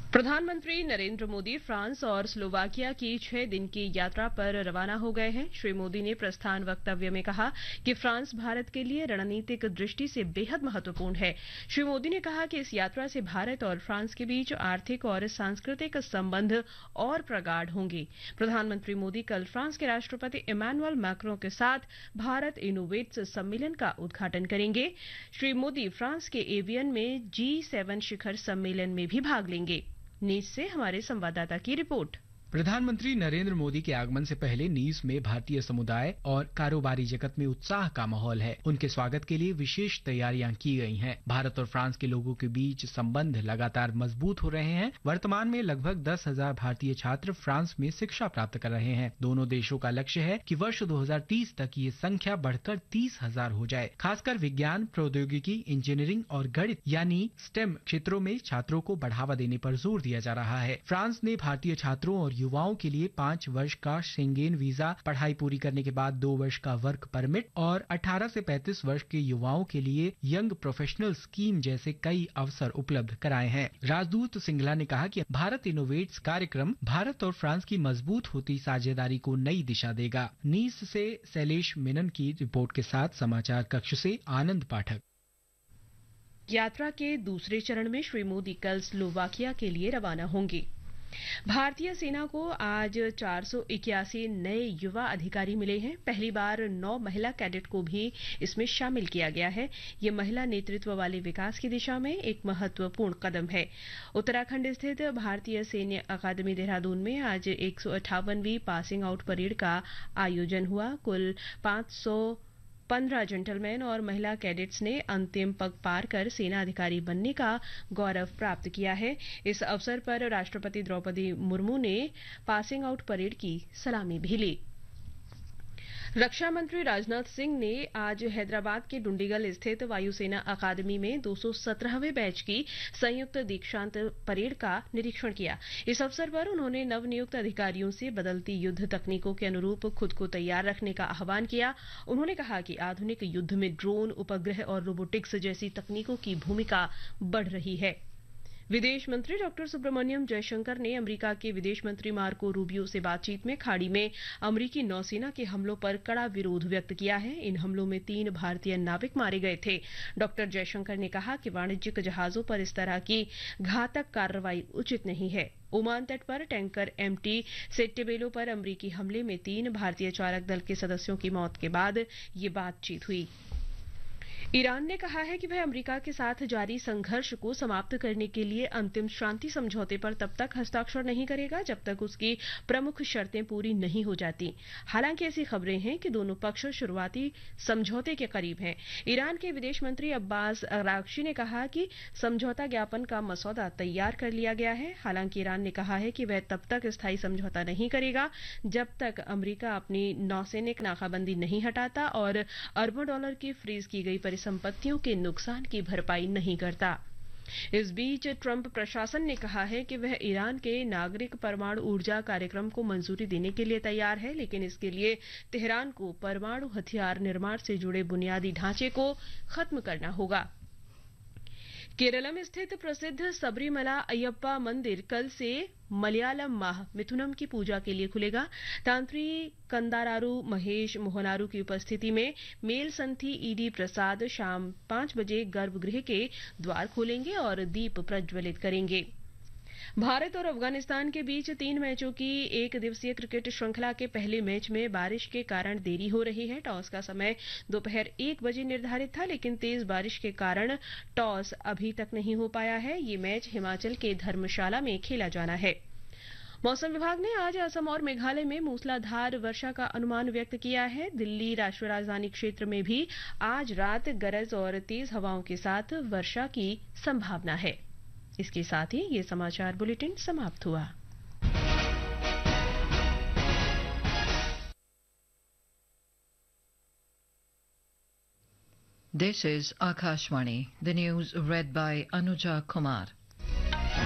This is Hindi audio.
प्रधानमंत्री नरेंद्र मोदी फ्रांस और स्लोवाकिया की 6 दिन की यात्रा पर रवाना हो गए हैं। श्री मोदी ने प्रस्थान वक्तव्य में कहा कि फ्रांस भारत के लिए रणनीतिक दृष्टि से बेहद महत्वपूर्ण है। श्री मोदी ने कहा कि इस यात्रा से भारत और फ्रांस के बीच आर्थिक और सांस्कृतिक संबंध और प्रगाढ़ होंगे। प्रधानमंत्री मोदी कल फ्रांस के राष्ट्रपति इमैनुअल मैक्रों के साथ भारत इनोवेट्स सम्मेलन का उद्घाटन करेंगे। श्री मोदी फ्रांस के एवियन में G7 शिखर सम्मेलन में भी भाग लेंगे। नीस से हमारे संवाददाता की रिपोर्ट। प्रधानमंत्री नरेंद्र मोदी के आगमन से पहले नीस में भारतीय समुदाय और कारोबारी जगत में उत्साह का माहौल है। उनके स्वागत के लिए विशेष तैयारियां की गई हैं। भारत और फ्रांस के लोगों के बीच संबंध लगातार मजबूत हो रहे हैं। वर्तमान में लगभग 10,000 भारतीय छात्र फ्रांस में शिक्षा प्राप्त कर रहे हैं। दोनों देशों का लक्ष्य है कि वर्ष 2030 तक ये संख्या बढ़कर 30,000 हो जाए। खासकर विज्ञान, प्रौद्योगिकी, इंजीनियरिंग और गणित यानी स्टेम क्षेत्रों में छात्रों को बढ़ावा देने पर जोर दिया जा रहा है। फ्रांस ने भारतीय छात्रों और युवाओं के लिए 5 वर्ष का शेंगेन वीजा, पढ़ाई पूरी करने के बाद 2 वर्ष का वर्क परमिट और 18 से 35 वर्ष के युवाओं के लिए यंग प्रोफेशनल स्कीम जैसे कई अवसर उपलब्ध कराए हैं। राजदूत सिंघला ने कहा कि भारत इनोवेट्स कार्यक्रम भारत और फ्रांस की मजबूत होती साझेदारी को नई दिशा देगा। नीस से शैलेश मेनन की रिपोर्ट के साथ समाचार कक्ष से आनंद पाठक। यात्रा के दूसरे चरण में श्री मोदी कल स्लोवाकिया के लिए रवाना होंगे। भारतीय सेना को आज 481 नए युवा अधिकारी मिले हैं। पहली बार 9 महिला कैडेट को भी इसमें शामिल किया गया है। ये महिला नेतृत्व वाले विकास की दिशा में एक महत्वपूर्ण कदम है। उत्तराखंड स्थित भारतीय सैन्य अकादमी देहरादून में आज 158वीं पासिंग आउट परेड का आयोजन हुआ। कुल 515 जेंटलमैन और महिला कैडेट्स ने अंतिम पग पार कर सेना अधिकारी बनने का गौरव प्राप्त किया है। इस अवसर पर राष्ट्रपति द्रौपदी मुर्मू ने पासिंग आउट परेड की सलामी भी ली। रक्षा मंत्री राजनाथ सिंह ने आज हैदराबाद के डुंडीगल स्थित वायुसेना अकादमी में 217वें बैच की संयुक्त दीक्षांत परेड का निरीक्षण किया। इस अवसर पर उन्होंने नवनियुक्त अधिकारियों से बदलती युद्ध तकनीकों के अनुरूप खुद को तैयार रखने का आह्वान किया। उन्होंने कहा कि आधुनिक युद्ध में ड्रोन, उपग्रह और रोबोटिक्स जैसी तकनीकों की भूमिका बढ़ रही है। विदेश मंत्री डॉक्टर सुब्रमण्यम जयशंकर ने अमेरिका के विदेश मंत्री मार्को रूबियो से बातचीत में खाड़ी में अमेरिकी नौसेना के हमलों पर कड़ा विरोध व्यक्त किया है। इन हमलों में 3 भारतीय नाविक मारे गए थे। डॉक्टर जयशंकर ने कहा कि वाणिज्यिक जहाजों पर इस तरह की घातक कार्रवाई उचित नहीं है। ओमान तट पर टैंकर MT सेट्टेबेलो पर अमेरिकी हमले में 3 भारतीय चालक दल के सदस्यों की मौत के बाद ये बातचीत हुई। ईरान ने कहा है कि वह अमेरिका के साथ जारी संघर्ष को समाप्त करने के लिए अंतिम शांति समझौते पर तब तक हस्ताक्षर नहीं करेगा जब तक उसकी प्रमुख शर्तें पूरी नहीं हो जाती। हालांकि ऐसी खबरें हैं कि दोनों पक्ष शुरुआती समझौते के करीब हैं। ईरान के विदेश मंत्री अब्बास अरागची ने कहा कि समझौता ज्ञापन का मसौदा तैयार कर लिया गया है। हालांकि ईरान ने कहा है कि वह तब तक स्थायी समझौता नहीं करेगा जब तक अमेरिका अपनी नौसैनिक नाकाबंदी नहीं हटाता और अरबों डॉलर की फ्रीज की गई संपत्तियों के नुकसान की भरपाई नहीं करता। इस बीच ट्रंप प्रशासन ने कहा है कि वह ईरान के नागरिक परमाणु ऊर्जा कार्यक्रम को मंजूरी देने के लिए तैयार है, लेकिन इसके लिए तेहरान को परमाणु हथियार निर्माण से जुड़े बुनियादी ढांचे को खत्म करना होगा। केरलम स्थित प्रसिद्ध सबरीमला अयप्पा मंदिर कल से मलयालम माह मिथुनम की पूजा के लिए खुलेगा। तांत्रिक कंदारारू महेश मोहनारू की उपस्थिति में मेल संथी ईडी प्रसाद शाम 5 बजे गर्भगृह के द्वार खोलेंगे और दीप प्रज्वलित करेंगे। भारत और अफगानिस्तान के बीच 3 मैचों की 1 दिवसीय क्रिकेट श्रृंखला के पहले मैच में बारिश के कारण देरी हो रही है। टॉस का समय दोपहर 1 बजे निर्धारित था, लेकिन तेज बारिश के कारण टॉस अभी तक नहीं हो पाया है। ये मैच हिमाचल के धर्मशाला में खेला जाना है। मौसम विभाग ने आज असम और मेघालय में मूसलाधार वर्षा का अनुमान व्यक्त किया है। दिल्ली राष्ट्रीय राजधानी क्षेत्र में भी आज रात गरज और तेज हवाओं के साथ वर्षा की संभावना है। इसके साथ ही ये समाचार बुलेटिन समाप्त हुआ। This is Akashvani. The news read by Anuja Kumar.